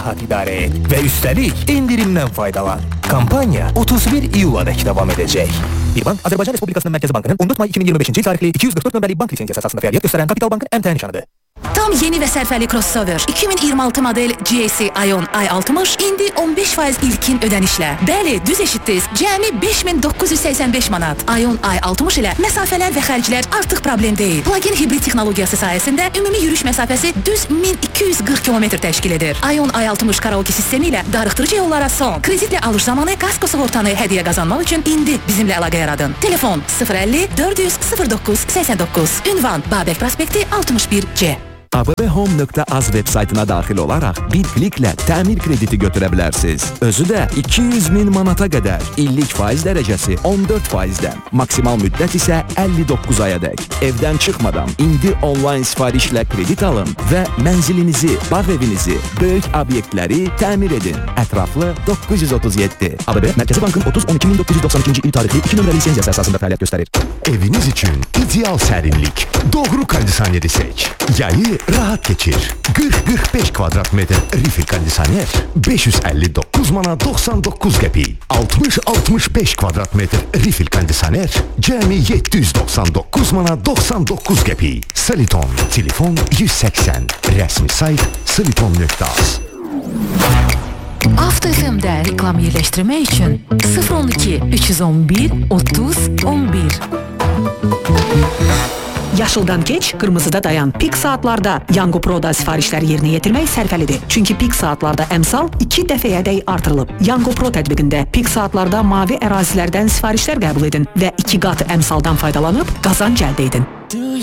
rahat idarə et və üstəlik indirimdən faydalan. Kampaniya 31 iyuladək davam edəcək. Bir bank Azərbaycan Respublikasının Mərkəzi Bankının 14 may 2025-ci il tarixli 244 nömrəli bank lisensiyası əsasında fəaliyyət göstərən Kapital Bankın əmtəə nişanıdır. Tam yeni və sərfəli crossover 2026 model GSI Ion i60 indi 15% ilkin ödənişlə. Bəli, düz eşitdiniz. Cəmi 5985 manat. Ion i60 ilə məsafələr və xərclər artıq problem deyil. Plug-in hibrid texnologiyası sayəsində ümumi yürüyüş məsafəsi düz 1240 km təşkil edir. Ion i60 karaoke sistemi ilə darıxdırıcı yollara son. Kreditlə alış zamanı kasko sığortanı hədiyyə qazanmaq üçün indi bizimlə əlaqə yaradın. Telefon 050 400 09 89. Ünvan Babək prospekti 61C. ABBHome.az web saytına daxil olaraq bir kliklə təmir krediti götürə bilərsiniz. Özü də 200.000 manata qədər. İllik faiz dərəcəsi 14%-dən. Maksimal müddət isə 59 ayadək. Evdən çıxmadan indi onlayn sifarişlə kredit alın və mənzilinizi, bağ evinizi, böyük obyektləri təmir edin. Ətraflı 937. ABB Mərkəzi Bankın 30-12-1992-ci il tarixli 2 nömrəli lisensiyası əsasında fəaliyyət göstərir. Eviniz üçün ideal sərinlik. Doğru kondisioneri seç. Yayı rahat geçir. 40-45 kvadrat metre refill kondisioner 559 manat 99 qəpik. 60-65 kvadrat metre refill kondisioner cəmi 799 manat 99 qəpik. Soliton, telefon 180. Rəsmi sayt soliton.az. Avto FM-də reklam yerləşdirmək üçün 012 311 30 11. Yaşıldan geç, qırmızıda dayan. Pik saatlarda Yango Pro'da sifarişləri yerinə yetirmək sərfəlidir. Çünki pik saatlarda əmsal 2 dəfəyədək artırılıb. Yango Pro tətbiqində pik saatlarda mavi ərazilərdən sifarişlər qəbul edin və 2 qat əmsaldan faydalanıb qazanc əldə edin.